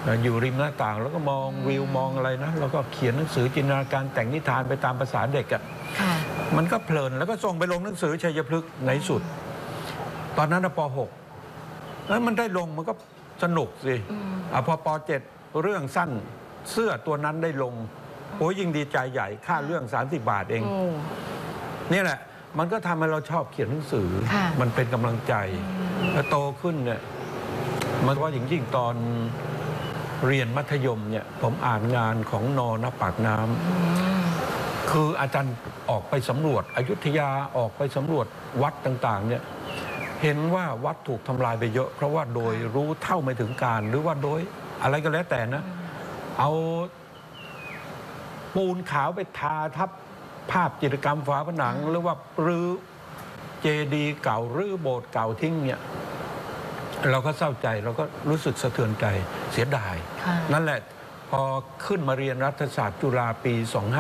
อยู่ริมหน้าต่างแล้วก็มองวิวมองอะไรนะแล้วก็เขียนหนังสือจินตนาการแต่งนิทานไปตามภาษาเด็กอ่ะมันก็เพลินแล้วก็ส่งไปลงหนังสือชัยพฤกษ์ในสุดตอนนั้นป .6 แล้วมันได้ลงมันก็สนุกสิพอป .7 เรื่องสั้นเสื้อตัวนั้นได้ลงโอ้ยิ่งดีใจใหญ่ค่าเรื่อง30 บาทเองนี่แหละมันก็ทำให้เราชอบเขียนหนังสือมันเป็นกำลังใจแล้วโตขึ้นเนี่ยมันว่าอย่างยิ่งตอนเรียนมัธยมเนี่ยผมอ่านงานของน.ณ.ปากน้ำคืออาจารย์ออกไปสำรวจอยุธยาออกไปสำรวจวัดต่างๆเนี่ยเห็นว่าวัดถูกทำลายไปเยอะเพราะว่าโดยรู้เท่าไม่ถึงการหรือว่าโดยอะไรก็แล้วแต่นะเอาปูนขาวไปทาทับภาพจิตรกรรมฝาผนังหรือว่ารื้อเจดีย์เก่ารื้อโบสถ์เก่าทิ้งเนี่ยเราก็เศร้าใจเราก็รู้สึกสะเทือนใจเสียดายนั่นแหละพอขึ้นมาเรียนรัฐศาสตร์จุฬาปี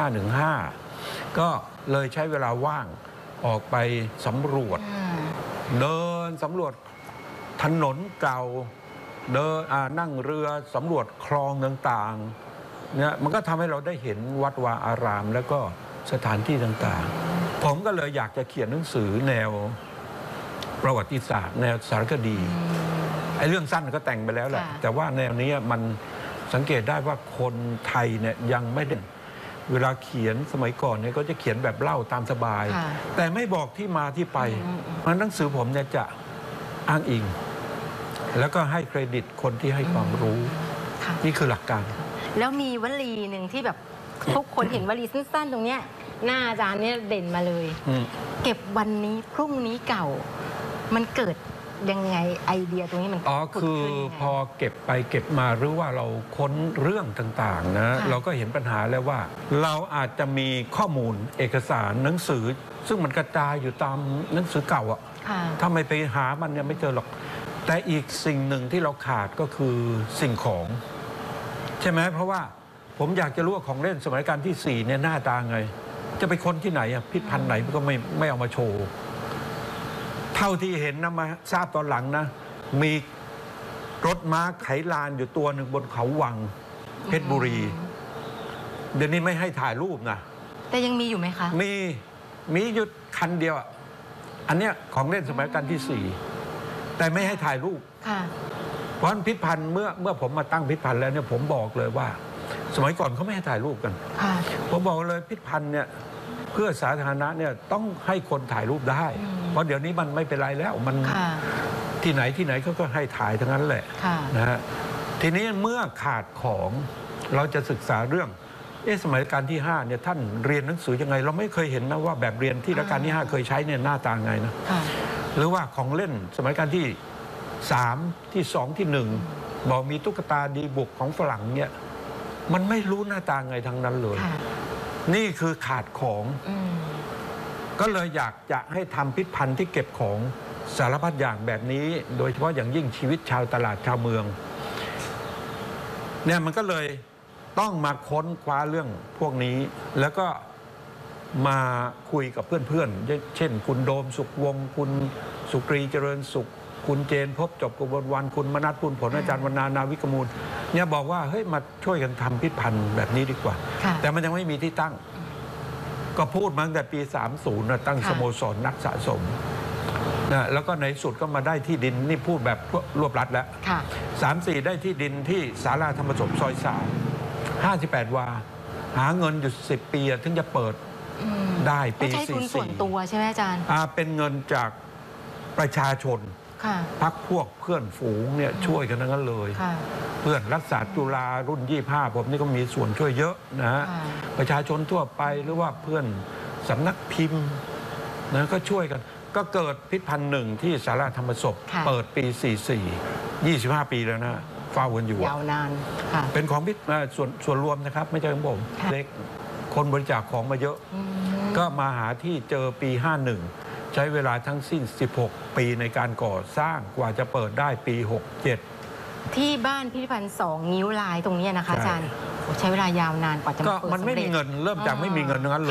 2515 ก็เลยใช้เวลาว่างออกไปสำรวจเดินสำรวจถนนเก่าเดินนั่งเรือสำรวจคลองต่างๆเนี่ยมันก็ทำให้เราได้เห็นวัดวาอารามแล้วก็สถานที่ต่างๆผมก็เลยอยากจะเขียนหนังสือแนวประวัติศาสตร์แนวสารคดีไอ้เรื่องสั้นก็แต่งไปแล้วแหละแต่ว่าแนวนี้มันสังเกตได้ว่าคนไทยเนี่ยยังไม่ได้เวลาเขียนสมัยก่อนเนี่ยก็จะเขียนแบบเล่าตามสบายแต่ไม่บอกที่มาที่ไปเพราะหนังสือผมเนี่ยจะอ้างอิงแล้วก็ให้เครดิตคนที่ให้ความรู้นี่คือหลักการแล้วมีวลีหนึ่งที่แบบทุกคนเห็นวลีสั้นๆตรงเนี้ยหน้าอาจารย์เนี่ยเด่นมาเลยเก็บวันนี้พรุ่งนี้เก่ามันเกิดยังไงไอเดียตรงนี้มันคือพอเก็บไปเก็บมาหรือว่าเราค้นเรื่องต่างๆนะเราก็เห็นปัญหาแล้วว่าเราอาจจะมีข้อมูลเอกสารหนังสือซึ่งมันกระจายอยู่ตามหนังสือเก่าอ่ะถ้าไม่ไปหามันเนี่ยไม่เจอหรอกแต่อีกสิ่งหนึ่งที่เราขาดก็คือสิ่งของใช่ไหมเพราะว่าผมอยากจะรู้ว่าของเล่นสมัยรัชกาลที่4เนี่ยหน้าตาไงจะไปค้นที่ไหนอ่ะพิพิธภัณฑ์ไหนก็ไม่เอามาโชว์เท่าที่เห็นนะมาทราบตอนหลังนะมีรถม้าไขลานอยู่ตัวหนึ่งบนเขาวังเพชรบุรีเดี๋ยวนี้ไม่ให้ถ่ายรูปนะแต่ยังมีอยู่ไหมคะมีหยุดคันเดียวอันเนี้ยของเล่นสมัยรัชกาลที่4แต่ไม่ให้ถ่ายรูปเพราะพิพิธภัณฑ์เมื่อผมมาตั้งพิพิธภัณฑ์แล้วเนี่ยผมบอกเลยว่าสมัยก่อนเขาไม่ให้ถ่ายรูปกันผมบอกเลยพิพิธภัณฑ์เนี่ยเพื่อสาธารณะเนี่ยต้องให้คนถ่ายรูปได้เพราะเดี๋ยวนี้มันไม่เป็นไรแล้วมันที่ไหนเขาก็ให้ถ่ายทั้งนั้นแหละนะฮะทีนี้เมื่อขาดของเราจะศึกษาเรื่องสมัยรัชกาลที่5เนี่ยท่านเรียนหนังสือยังไงเราไม่เคยเห็นนะว่าแบบเรียนที่รัชกาลที่5เคยใช้เนี่ยหน้าตาไงนะหรือว่าของเล่นสมัยรัชกาลที่3ที่2ที่1บอกมีตุ๊กตาดีบุกของฝรั่งเนี่ยมันไม่รู้หน้าตาไงทั้งนั้นเลยนี่คือขาดของก็เลยอยากจะให้ทำพิพิธภัณฑ์ที่เก็บของสารพัดอย่างแบบนี้โดยเฉพาะอย่างยิ่งชีวิตชาวตลาดชาวเมืองเนี่ยมันก็เลยต้องมาค้นคว้าเรื่องพวกนี้แล้วก็มาคุยกับเพื่อนๆเช่นคุณโดมสุขวงศ์คุณสุกรีเจริญสุขคุณเจนพบจบกบฏวันคุณมนัสพูนผลอาจารย์วรรณานาวิกมูลเนี่ยบอกว่าเฮ้ยมาช่วยกันทำพิพิธภัณฑ์แบบนี้ดีกว่าแต่มันยังไม่มีที่ตั้งก็พูดมาตั้งแต่ปี 30นะตั้งสโมสรนักสะสมนะแล้วก็ในสุดก็มาได้ที่ดินนี่พูดแบบรวบรัดแล้ว34ได้ที่ดินที่ศาลาธรรมสมซอย3 58 วาหาเงินอยู่10 ปีถึงจะเปิดได้ปี 44ใช้ทุนส่วนตัวใช่ไหมอาจารย์เป็นเงินจากประชาชนพักพวกเพื่อนฝูงเนี่ยช่วยกันทั้งนั้นเลยเพื่อนรัฐศาสตร์จุฬารุ่น25ผมนี่ก็มีส่วนช่วยเยอะนะฮะประชาชนทั่วไปหรือว่าเพื่อนสำนักพิมพ์นะก็ช่วยกันก็เกิดพิพิธภัณฑ์หนึ่งที่ศาลาธรรมศพเปิดปี 44 25 ปีแล้วนะเฝ้ากันอยู่ยาวนานเป็นของส่วนรวมนะครับไม่ใช่ของผมเล็กคนบริจาคของมาเยอะก็มาหาที่เจอปี 51ใช้เวลาทั้งสิ้น16 ปีในการก่อสร้างกว่าจะเปิดได้ปี 67 ที่บ้านพิพิธภัณฑ์2 งิ้วลายตรงนี้นะคะอาจารย์ใช้เวลายาวนานกว่าจะเปิดสำเร็จก็มันไม่มีเงินเริ่มจากไม่มีเงินนั้นเลย